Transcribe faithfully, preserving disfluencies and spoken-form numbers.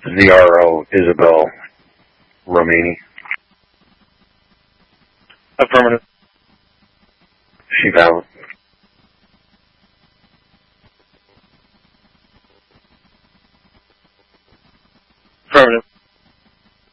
Z R O Isabel Romani. Affirmative. She valid.